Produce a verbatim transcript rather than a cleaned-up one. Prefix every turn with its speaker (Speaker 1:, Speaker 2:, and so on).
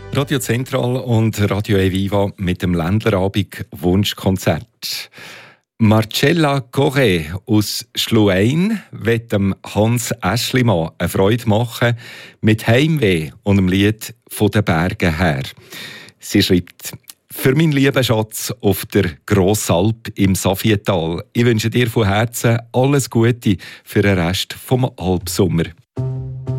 Speaker 1: Radio Zentral und Radio Eviva mit dem Ländlerabend Wunschkonzert. Marcella Corré aus Schluein wird dem Hans Aeschlimann eine Freude machen mit Heimweh und dem Lied «Von den Bergen her». Sie schreibt: «Für meinen lieben Schatz auf der Grossalp im Safietal. Ich wünsche dir von Herzen alles Gute für den Rest vom Alpsommer.»